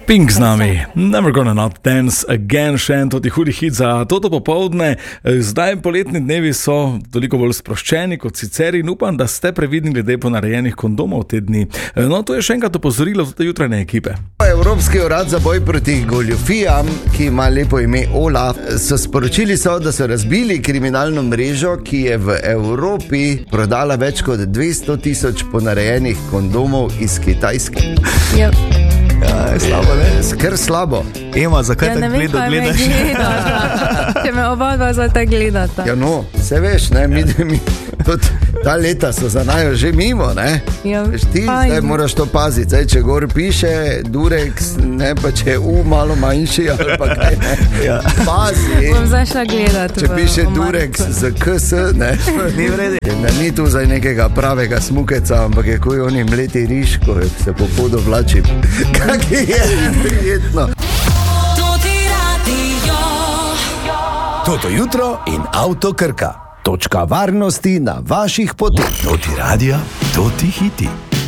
Pink z nami, Never Gonna Not Dance Again, še en toti hudi hit za toto popoldne. Zdaj poletni dnevi so toliko bolj sproščeni kot sicer in upam, da ste previdni glede ponarejenih kondomov te dni. No, to je še enkrat opozorilo za te jutrajne ekipe. Evropski urad za boj proti goljufijam, ki ima lepo ime OLAF, so sporočili, da so razbili kriminalno mrežo, ki je v Evropi prodala več kot 200,000 ponarejenih kondomov iz Kitajske. Ja. Ja, slabo, ne? Skr slabo. Ema, zakaj tako gledaš? Če me oba dva za tako gledata. Ja, no, se veš, ne, mi ta leta so za najo že mimo, ne? Ja, ti zdaj moraš to paziti, zdaj, če gor piše Durex, ne, pa če je malo manjši ali pa kaj, ne? Ja. Pazi. Bom zašla gledati. Če piše Durex z KS, ne? Ni vredi. Ni tu zdaj nekega pravega smukeca, ampak je kuj oni mleti riž, ko se po podu vlačim. Kak je prijetno. Toto jutro in Avto Krka. Točka varnosti na vaših poteh. Toti radio, toti hiti.